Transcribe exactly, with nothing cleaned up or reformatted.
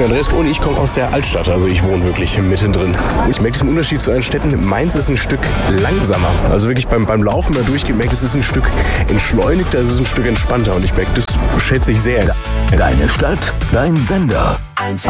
bin Andreas und ich komme aus der Altstadt, also ich wohne wirklich mittendrin. Ich merke diesen Unterschied zu anderen Städten. Mainz ist ein Stück langsamer. Also wirklich beim, beim Laufen da durchgemerkt, es ist ein Stück entschleunigter, es ist ein Stück entspannter und ich merke, das schätze ich sehr. Deine Stadt, dein Sender. eins